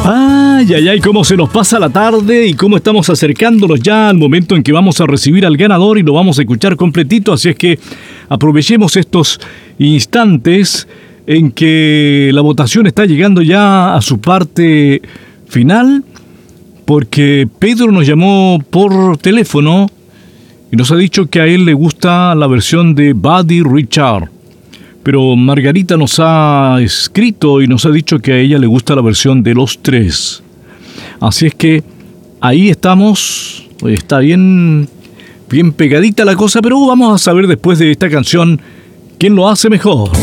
Ay, ay, ay, cómo se nos pasa la tarde y cómo estamos acercándonos ya al momento en que vamos a recibir al ganador y lo vamos a escuchar completito, así es que aprovechemos estos instantes en que la votación está llegando ya a su parte final, porque Pedro nos llamó por teléfono y nos ha dicho que a él le gusta la versión de Buddy Richard. Pero Margarita nos ha escrito y nos ha dicho que a ella le gusta la versión de Los Tres. Así es que ahí estamos. Está bien pegadita la cosa, pero vamos a saber después de esta canción quién lo hace mejor.